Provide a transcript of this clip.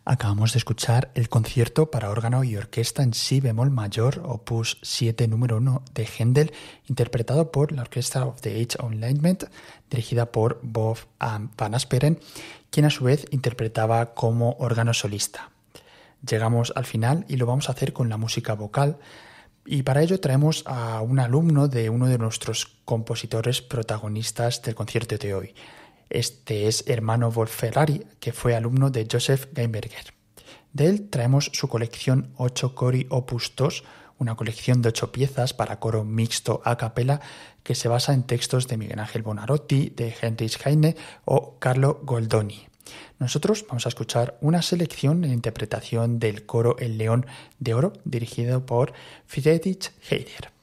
Acabamos de escuchar el concierto para órgano y orquesta en si bemol mayor, opus 7 número 1 de Händel, interpretado por la Orchestra of the Age of Enlightenment, dirigida por Bob van Asperen, quien a su vez interpretaba como órgano solista. Llegamos al final y lo vamos a hacer con la música vocal, y para ello traemos a un alumno de uno de nuestros compositores protagonistas del concierto de hoy. Este es Ermanno Wolf-Ferrari, que fue alumno de Joseph Weinberger. De él traemos su colección 8 Cori Opus 2, una colección de 8 piezas para coro mixto a capella que se basa en textos de Miguel Ángel Buonarroti, de Heinrich Heine o Carlo Goldoni. Nosotros vamos a escuchar una selección en interpretación del coro El León de Oro, dirigido por Friedrich Heider.